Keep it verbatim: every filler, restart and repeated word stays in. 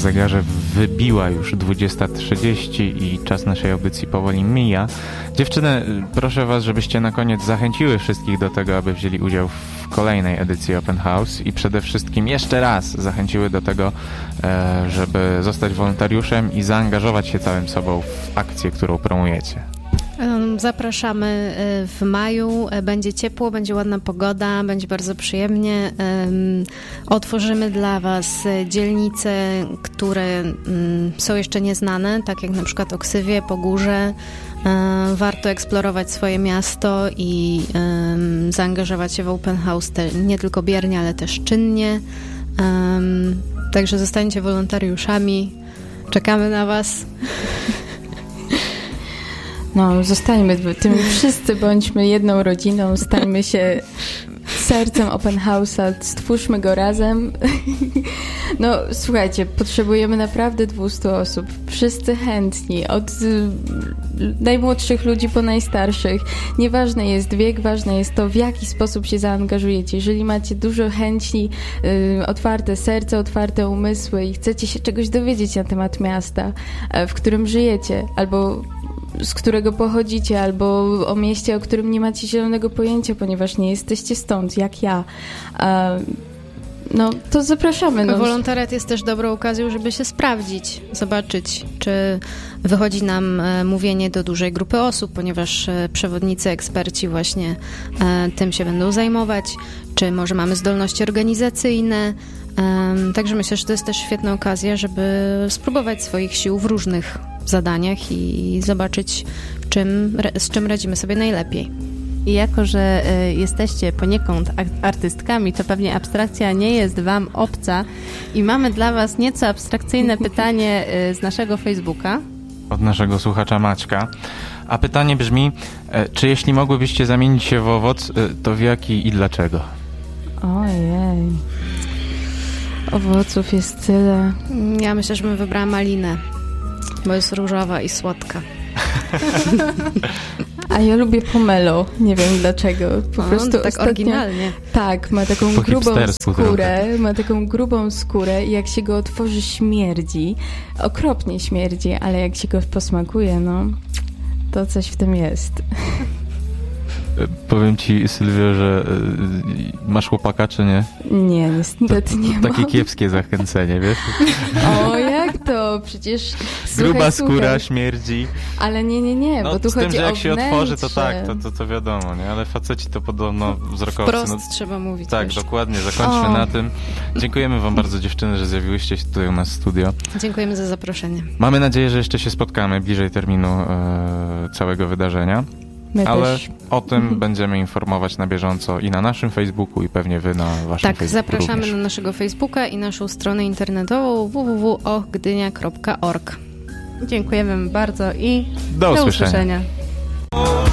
zegarze wybiła już dwudziesta trzydzieści i czas naszej audycji powoli mija. Dziewczyny, proszę was, żebyście na koniec zachęciły wszystkich do tego, aby wzięli udział w kolejnej edycji Open House i przede wszystkim jeszcze raz zachęciły do tego, żeby zostać wolontariuszem i zaangażować się całym sobą w akcję, którą promujecie. Zapraszamy w maju, będzie ciepło, będzie ładna pogoda, będzie bardzo przyjemnie. Otworzymy dla was dzielnice, które są jeszcze nieznane, tak jak na przykład Oksywie, Pogórze. Warto eksplorować swoje miasto i zaangażować się w Open House nie tylko biernie, ale też czynnie. Także zostańcie wolontariuszami. Czekamy na was. No, zostańmy tym wszyscy, bądźmy jedną rodziną, stańmy się sercem Open House'a, stwórzmy go razem. No, słuchajcie, potrzebujemy naprawdę dwieście osób. Wszyscy chętni, od najmłodszych ludzi po najstarszych. Nieważny jest wiek, ważne jest to, w jaki sposób się zaangażujecie. Jeżeli macie dużo chęci, yy, otwarte serce, otwarte umysły i chcecie się czegoś dowiedzieć na temat miasta, w którym żyjecie, albo z którego pochodzicie, albo o mieście, o którym nie macie zielonego pojęcia, ponieważ nie jesteście stąd, jak ja. No, to zapraszamy. No. Wolontariat jest też dobrą okazją, żeby się sprawdzić, zobaczyć, czy wychodzi nam mówienie do dużej grupy osób, ponieważ przewodnicy, eksperci właśnie tym się będą zajmować, czy może mamy zdolności organizacyjne. Także myślę, że to jest też świetna okazja, żeby spróbować swoich sił w różnych zadaniach i zobaczyć, czym, z czym radzimy sobie najlepiej. I jako, że y, jesteście poniekąd artystkami, to pewnie abstrakcja nie jest wam obca i mamy dla was nieco abstrakcyjne pytanie y, z naszego Facebooka. Od naszego słuchacza Maćka. A pytanie brzmi, y, czy jeśli mogłybyście zamienić się w owoc, y, to w jaki i dlaczego? Ojej. Owoców jest tyle. Ja myślę, że bym wybrała malinę, bo jest różowa i słodka. A ja lubię pomelo. Nie wiem dlaczego. Po o, prostu tak ostatnio, oryginalnie. Tak, ma taką po grubą skórę. trochę. Ma taką grubą skórę i jak się go otworzy, śmierdzi. Okropnie śmierdzi, ale jak się go posmakuje, no to coś w tym jest. Powiem ci, Sylwio, że y, masz chłopaka, czy nie? Nie, niestety to, nie to takie mam. kiepskie zachęcenie, wiesz? O, jak to? Przecież słuchaj, gruba skóra, słuchaj. śmierdzi. Ale nie, nie, nie, no, bo tu z tym, chodzi że o jak się wnętrze. otworzy, to tak, to, to, to wiadomo, nie? Ale faceci to podobno wzrokowcy. Wprost no, trzeba mówić. tak, wiesz. dokładnie, zakończmy o. na tym. Dziękujemy wam bardzo, dziewczyny, że zjawiłyście się tutaj u nas w studio. Dziękujemy za zaproszenie. Mamy nadzieję, że jeszcze się spotkamy bliżej terminu e, całego wydarzenia. My Ale też. o tym mhm. będziemy informować na bieżąco i na naszym Facebooku i pewnie wy na waszym tak, Facebooku zapraszamy również. na naszego Facebooka i naszą stronę internetową w w w kropka och gdynia kropka org. Dziękujemy bardzo i do, do usłyszenia. usłyszenia.